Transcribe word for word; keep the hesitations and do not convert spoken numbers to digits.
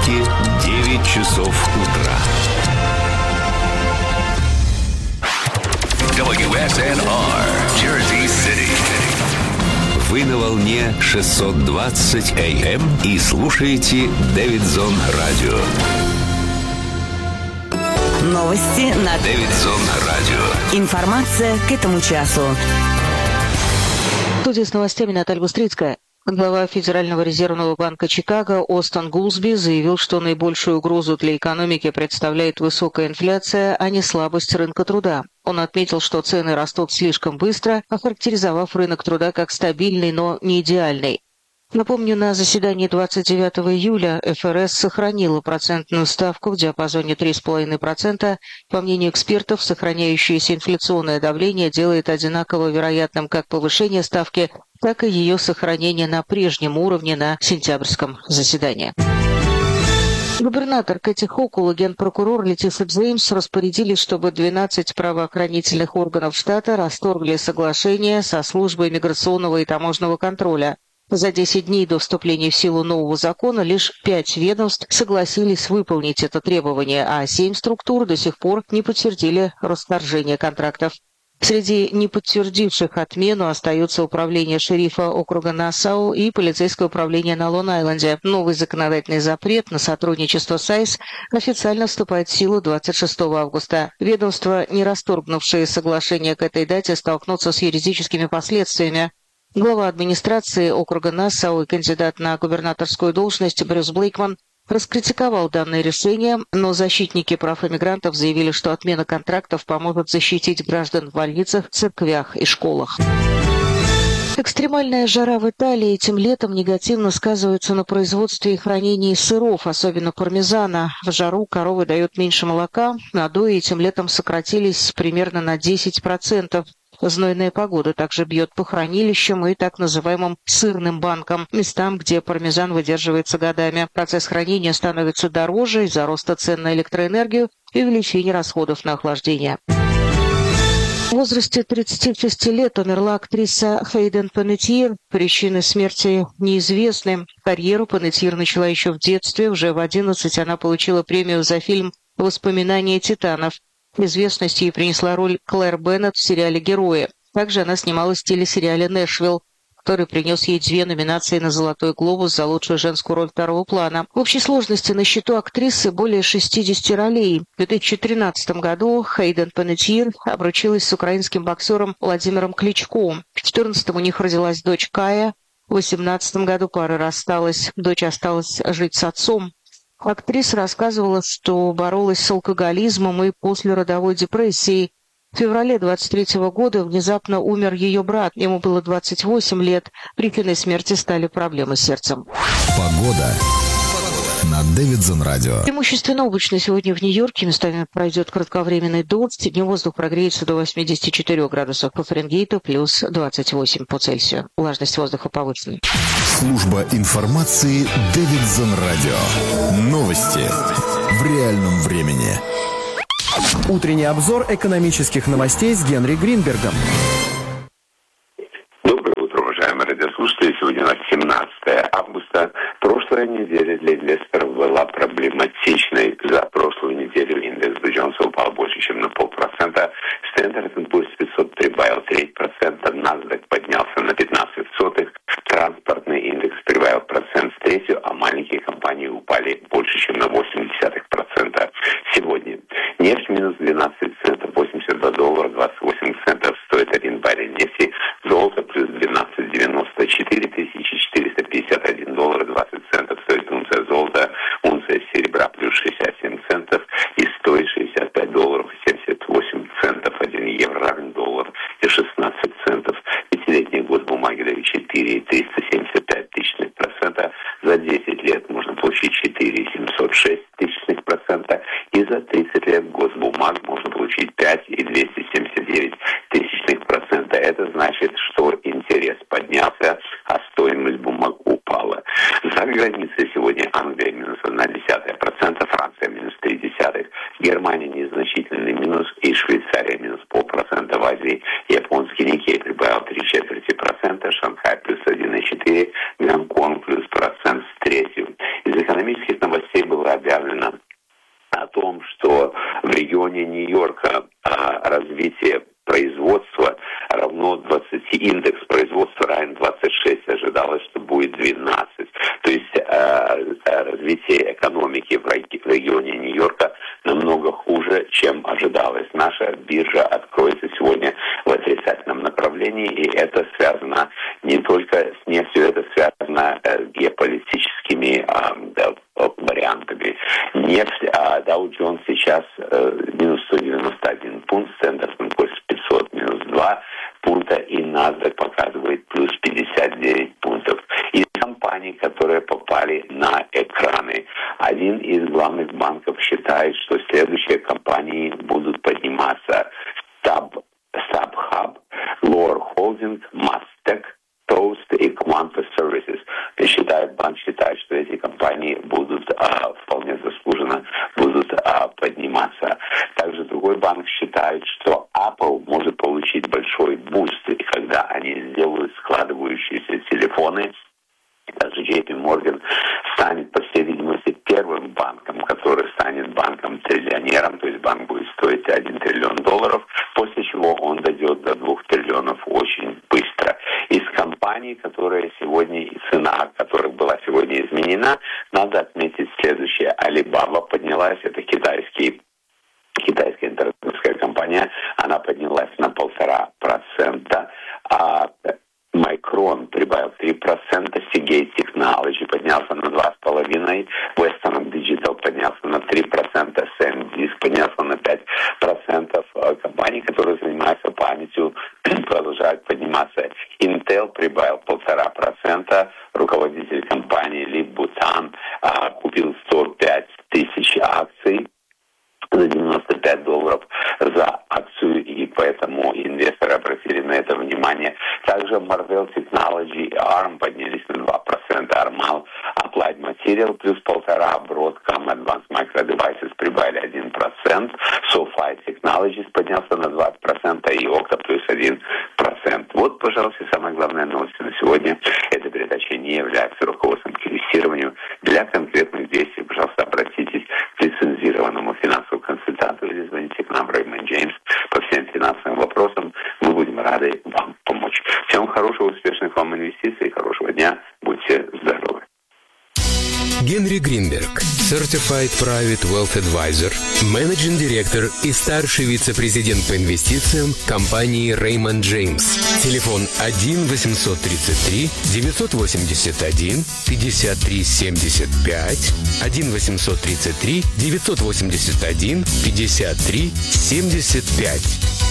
Слушайте девять часов утра. дабл ю эс эн ар, Jersey City. Вы на волне шестьсот двадцать эй эм и слушаете Дэвидсон Радио. Новости на Дэвидсон Радио. Информация к этому часу. В студии с новостями Наталья Бустрицкая. Глава Федерального резервного банка Чикаго Остон Гулсби заявил, что наибольшую угрозу для экономики представляет высокая инфляция, а не слабость рынка труда. Он отметил, что цены растут слишком быстро, охарактеризовав рынок труда как стабильный, но не идеальный. Напомню, на заседании двадцать девятого июля эф эр эс сохранила процентную ставку в диапазоне три целых пять десятых процента. По мнению экспертов, сохраняющееся инфляционное давление делает одинаково вероятным как повышение ставки, так и ее сохранение на прежнем уровне на сентябрьском заседании. Губернатор Кэти Хокул и генпрокурор Летиса Джеймс распорядились, чтобы двенадцать правоохранительных органов штата расторгли соглашение со службой миграционного и таможенного контроля. За десять дней до вступления в силу нового закона лишь пять ведомств согласились выполнить это требование, а семь структур до сих пор не подтвердили расторжение контрактов. Среди неподтвердивших отмену остаются управление шерифа округа Нассау и полицейское управление на Лонг-Айленде. Новый законодательный запрет на сотрудничество с айс официально вступает в силу двадцать шестого августа. Ведомства, не расторгнувшие соглашение к этой дате, столкнутся с юридическими последствиями. Глава администрации округа Нассау и кандидат на губернаторскую должность Брюс Блейкман раскритиковал данное решение, но защитники прав иммигрантов заявили, что отмена контрактов поможет защитить граждан в больницах, церквях и школах. Экстремальная жара в Италии этим летом негативно сказывается на производстве и хранении сыров, особенно пармезана. В жару коровы дают меньше молока, надои этим летом сократились примерно на десять процентов. Знойная погода также бьет по хранилищам и так называемым сырным банкам, местам, где пармезан выдерживается годами. Процесс хранения становится дороже из-за роста цен на электроэнергию и увеличения расходов на охлаждение. В возрасте тридцати шести лет умерла актриса Хейден Панеттьер. Причины смерти неизвестны. Карьеру Панеттьер начала еще в детстве. Уже в одиннадцать она получила премию за фильм «Воспоминания титанов». Известность ей принесла роль Клэр Беннет в сериале «Герои». Также она снималась в телесериале «Нэшвилл», который принес ей две номинации на «Золотой глобус» за лучшую женскую роль второго плана. В общей сложности на счету актрисы более шестидесяти ролей. В две тысячи тринадцатом году Хейден Панеттьер обручилась с украинским боксером Владимиром Кличко. В две тысячи четырнадцатом у них родилась дочь Кая. В две тысячи восемнадцатом году пара рассталась, дочь осталась жить с отцом. Актриса рассказывала, что боролась с алкоголизмом и послеродовой депрессией. В феврале двадцать третьего года внезапно умер ее брат. Ему было двадцать восемь лет. Причиной смерти стали проблемы с сердцем. Погода на Дэвидсон Радио. Преимущественно облачно сегодня в Нью-Йорке. Местами пройдет кратковременный дождь. Днем воздух прогреется до восьмидесяти четырёх градусов по Фаренгейту, плюс двадцать восемь по Цельсию. Влажность воздуха повышенная. Служба информации Дэвидсон Радио. Новости в реальном времени. Утренний обзор экономических новостей с Генри Гринбергом. Доброе утро, уважаемые радиослушатели. Сегодня у нас семнадцатого августа. Прошлая неделя для инвесторов была проблематичной. За прошлую неделю индекс Dow Jones упал больше, чем на полпроцента. Standard энд пурс пятьсот прибавил треть процента. NASDAQ поднялся на пятнадцать сотых. Транспортный индекс прибавил процент с третью, а маленькие компании упали больше, чем на восемь десятых процента. Сегодня нефть минус двенадцать центов, восемьдесят два доллара, двадцать восемь центов стоит один баррель нефти. Золото плюс двенадцать девяносто четыре, тысяча четыреста пятьдесят один доллар, двадцать центов стоит унция золота. Унция серебра плюс шестьдесят семь центов и стоит шестьдесят пять долларов семьдесят восемь центов. один евро равен доллар и шестнадцать центов. Пятилетний госбумаги дают четыре целых триста семьдесят пять тысячных процента. За десять лет можно получить четыре целых семьсот шесть тысячных процента. И за тридцать лет госбумаг можно получить пять целых двести семьдесят девять тысячных процента. Это значит, что интерес поднялся, а стоимость бумаг упала. За границей сегодня Англия минус одна десятая процента, Франция минус три десятых, Германия незначительный минус и Швейцария минус полпроцента. В Азии японский Никей прибавил три четверти процента, Шанхай плюс один и четыре, Гонконг плюс процент с третью. Из экономических новостей было регионе Нью-Йорка развитие производства равно двадцати, индекс производства равен двадцать шесть, ожидалось, что будет двенадцать. То есть э, развитие экономики в регионе Нью-Йорка намного хуже, чем ожидалось. Наша биржа откроется сегодня в отрицательном направлении, и это связано не только с нефтью, это связано э, с геополитическими э, вариантами. Нефть, а Dow Jones сейчас э, минус сто девяносто один пункт, Standard энд Poor's пятьсот минус два пункта, и NASDAQ показывает плюс пятьдесят девять пунктов. Из компаний, которые попали на экраны, один из главных банков считает, что следующие компании будут подниматься: Sub, StubHub, Lower Holding, Mastec, Toast и Quanta Services. Считает, банк считает, что эти компании будут а, вполне заслуженно будут а, подниматься. Также другой банк считает, что Apple может получить большой буст, когда они сделают складывающиеся телефоны. Даже джей пи Morgan станет, по всей видимости, первым банком, который станет банком-триллионером, то есть банк будет стоить один триллион долларов, после чего он дойдет до двух триллионов очень быстро. Из компаний, которые сегодня, и цена которых была сегодня изменена, надо отметить следующее. Alibaba поднялась, это китайский китайская интернетская компания, она поднялась на полтора процента, а Micron прибавил три процента, Seagate Technology поднялся на два с половиной, Western Digital поднялся на три процента, SanDisk поднялся на пять процентов. Компании, которые занимаются памятью, продолжают подниматься. Intel прибавил полтора процента, руководитель компании Lip Bhutan а, купил сто пять тысяч акций за девяносто пять долларов за акцию, и поэтому инвесторы обратили на это внимание. Также Marvell Technology и арм поднялись на два процента, Armal Applied Material плюс полтора, Broadcom Advanced Micro Devices прибавили один процент, SoFi Technologies поднялся на двадцать процентов и Okta плюс один процент. Вот, пожалуйста, самая главная новость на сегодня. Эта передача не является руководством к инвестированию. Для конкретных действий, пожалуйста, обратитесь к лицензированному финансовому консультанту или звоните к нам Raymond James по всем финансовым вопросам. Мы будем рады вам помочь. Всем хорошего, успешных вам инвестиций, хорошего дня. Будьте здоровы. Генри Гринберг, Certified Private Wealth Advisor, менеджинг директор и старший вице-президент по инвестициям компании Raymond James. Телефон один восемьсот тридцать три девятьсот восемьдесят один пятьдесят три семьдесят пять, один восемьсот тридцать три девятьсот восемьдесят один пятьдесят три семьдесят пять.